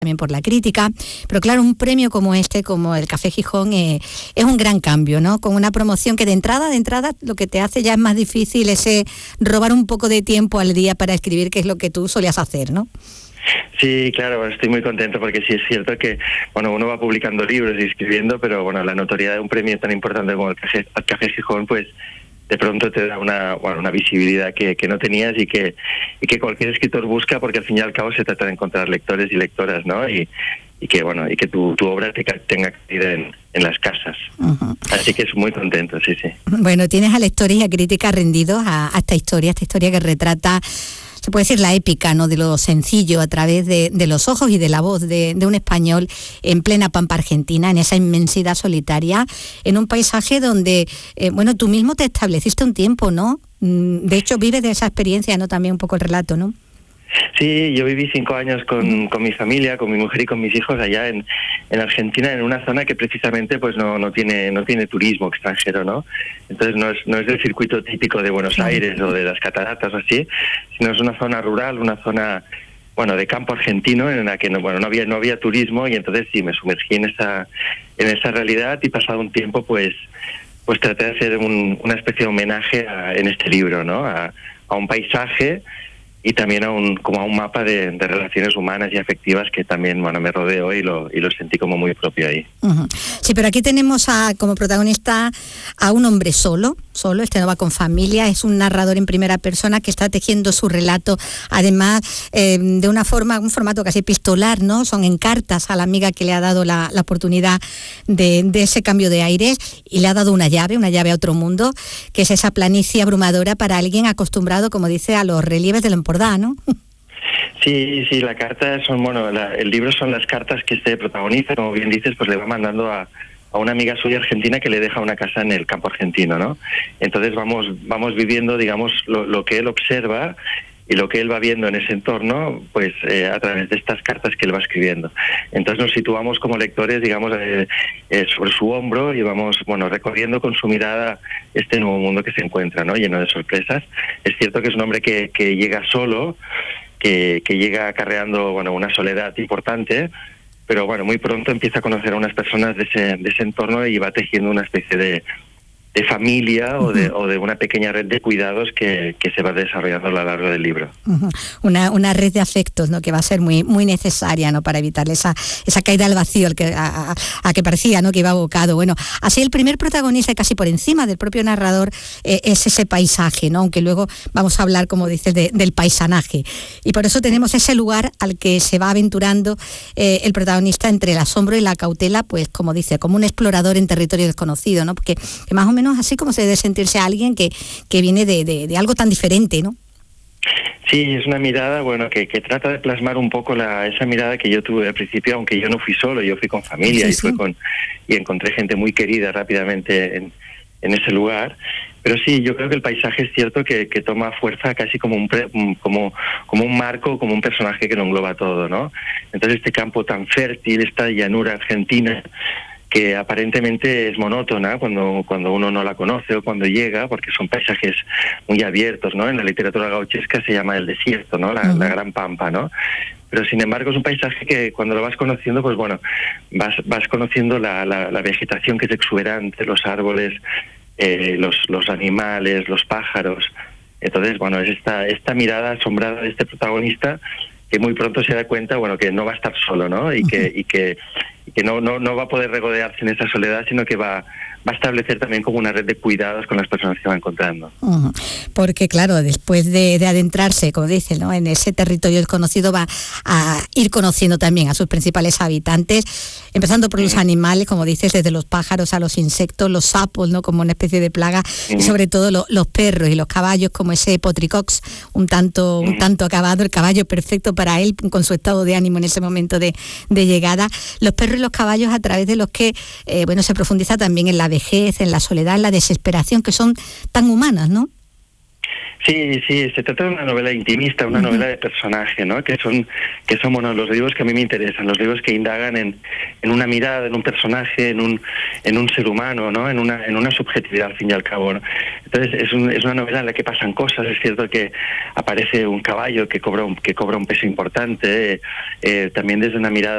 también por la crítica, pero claro, un premio como este, como el Café Gijón, es un gran cambio, ¿no? Con una promoción que de entrada, lo que te hace ya es más difícil ese robar un poco de tiempo al día para escribir, que es lo que tú solías hacer, ¿no? Sí, claro, estoy muy contento porque sí es cierto que, bueno, uno va publicando libros y escribiendo, pero bueno, la notoriedad de un premio tan importante como el Café Gijón, pues de pronto te da una visibilidad que no tenías y que cualquier escritor busca, porque al fin y al cabo se trata de encontrar lectores y lectoras, ¿no? Y que tu obra tenga cabida en las casas. Uh-huh. Así que es muy contento, sí. Bueno, tienes a lectores y a críticas rendidos a esta historia que retrata, se puede decir, la épica, ¿no?, de lo sencillo a través de los ojos y de la voz de un español en plena pampa argentina, en esa inmensidad solitaria, en un paisaje donde, tú mismo te estableciste un tiempo, ¿no? De hecho, vives de esa experiencia, ¿no?, también un poco el relato, ¿no? Sí, yo viví 5 años con mi familia, con mi mujer y con mis hijos allá en Argentina, en una zona que precisamente pues no tiene turismo extranjero, ¿no? Entonces no es el circuito típico de Buenos Aires o de las cataratas o así, sino es una zona rural, una zona de campo argentino en la que no había turismo, y entonces sí me sumergí en esa realidad, y pasado un tiempo pues traté de hacer una especie de homenaje en este libro, ¿no? A un paisaje y también a un mapa de relaciones humanas y afectivas que también me rodeó y lo sentí como muy propio ahí. Uh-huh. Sí, pero aquí tenemos como protagonista a un hombre solo, este no va con familia, es un narrador en primera persona que está tejiendo su relato, además de un formato casi epistolar, ¿no? Son en cartas a la amiga que le ha dado la oportunidad de ese cambio de aires, y le ha dado una llave a otro mundo, que es esa planicie abrumadora para alguien acostumbrado, como dice, a los relieves del Empordà, ¿no? Sí, la carta el libro son las cartas que este protagonista, como bien dices, pues le va mandando a una amiga suya argentina que le deja una casa en el campo argentino, ¿no? Entonces vamos viviendo, digamos, lo que él observa y lo que él va viendo en ese entorno, pues a través de estas cartas que él va escribiendo. Entonces nos situamos como lectores, digamos, sobre su hombro, y vamos, recorriendo con su mirada este nuevo mundo que se encuentra, ¿no?, lleno de sorpresas. Es cierto que es un hombre que llega solo, que llega acarreando, una soledad importante, pero muy pronto empieza a conocer a unas personas de ese entorno y va tejiendo una especie de familia o de una pequeña red de cuidados que se va desarrollando a lo largo del libro. Uh-huh. Una red de afectos, ¿no?, que va a ser muy, muy necesaria, ¿no?, para evitar esa caída al vacío a que parecía, ¿no?, que iba abocado. Bueno, así el primer protagonista, casi por encima del propio narrador, es ese paisaje, ¿no?, aunque luego vamos a hablar, como dices, del paisanaje. Y por eso tenemos ese lugar al que se va aventurando el protagonista entre el asombro y la cautela, pues como dice, como un explorador en territorio desconocido, ¿no?, porque que más o menos así como se debe sentirse a alguien que viene de algo tan diferente, ¿no? Sí, es una mirada, que trata de plasmar un poco esa mirada que yo tuve al principio, aunque yo no fui solo, yo fui con familia. Sí. Y encontré gente muy querida rápidamente en ese lugar. Pero sí, yo creo que el paisaje es cierto que toma fuerza casi como un marco, como un personaje que lo engloba todo, ¿no? Entonces este campo tan fértil, esta llanura argentina, que aparentemente es monótona cuando uno no la conoce o cuando llega, porque son paisajes muy abiertos, ¿no? En la literatura gauchesca se llama el desierto, ¿no? La gran pampa, ¿no? Pero sin embargo es un paisaje que cuando lo vas conociendo, pues vas conociendo la vegetación que es exuberante, los árboles, los animales, los pájaros. Entonces, es esta mirada asombrada de este protagonista que muy pronto se da cuenta, que no va a estar solo, ¿no? Y que no va a poder regodearse en esa soledad, sino que va a establecer también como una red de cuidados con las personas que va encontrando. Uh-huh. Porque claro, después de adentrarse, como dicen, ¿no?, en ese territorio desconocido, va a ir conociendo también a sus principales habitantes, empezando por los animales, como dices, desde los pájaros a los insectos, los sapos, ¿no?, como una especie de plaga, y sobre todo los perros y los caballos, como ese Potricox, un tanto acabado, el caballo perfecto para él, con su estado de ánimo en ese momento de llegada. Los perros y los caballos a través de los que se profundiza también en la vejez, en la soledad, en la desesperación, que son tan humanas, ¿no? Sí, se trata de una novela intimista, una novela de personaje, ¿no? Que son bueno, los libros que a mí me interesan, los libros que indagan en una mirada, en un personaje, en un ser humano, ¿no? En una subjetividad al fin y al cabo, ¿no? Entonces es una novela en la que pasan cosas. Es cierto que aparece un caballo que cobra un peso importante, también desde una mirada